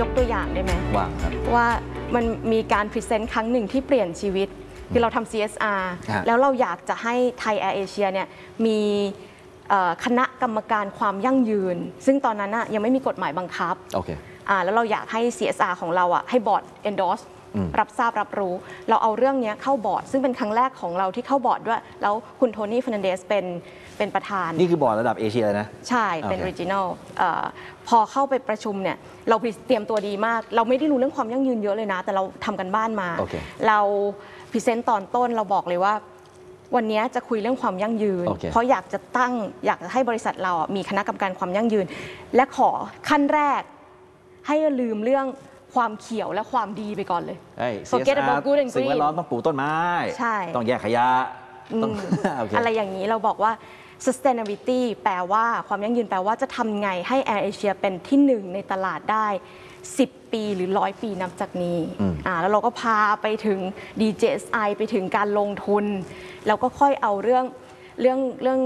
กตัวอย่างได้ไหมว่างครับว่ามันมีการพรีเซนต์ครั้งหนึ่งที่เปลี่ยนชีวิตคือเราทำ CSR แล้วเราอยากจะให้ไทยแอร์เอเชียเนี่ยมีคณะกรรมการความยั่งยืนซึ่งตอนนั้นยังไม่มีกฎหมายบังคับแล้วเราอยากให้ CSR ของเราให้บอร์ด endorse รับทราบรับรู้เราเอาเรื่องนี้เข้าบอร์ดซึ่งเป็นครั้งแรกของเราที่เข้าบอร์ดด้วยแล้วคุณโทนี่ เฟอร์นันเดสเป็นประธานนี่คือบอร์ดระดับเอเชียนะใช่เป็น regional พอเข้าไปประชุมเนี่ยเราเตรียมตัวดีมากเราไม่ได้รู้เรื่องความยั่งยืนเยอะเลยนะแต่เราทำกันบ้านมาเราพรีเซนต์ตอนต้นเราบอกเลยว่าวันนี้จะคุยเรื่องความยั่งยืนเพราะอยากจะให้บริษัทเรามีคณะกรรมการความยั่งยืนและขอขั้นแรกให้ลืมเรื่องความเขียวและความดีไปก่อนเลย Forget about good and green สิ่งแวดล้อมต้องปลูกต้นไม้ต้องแยกขยะอะไรอย่างนี้เราบอกว่า sustainability แปลว่าความยั่งยืนแปลว่าจะทำไงให้ Air Asia เป็นที่หนึ่งในตลาดได้10 ปีหรือ100 ปีนับจากนี้แล้วเราก็พาไปถึง DJSI ไปถึงการลงทุนแล้วก็ค่อยเอาเรื่อง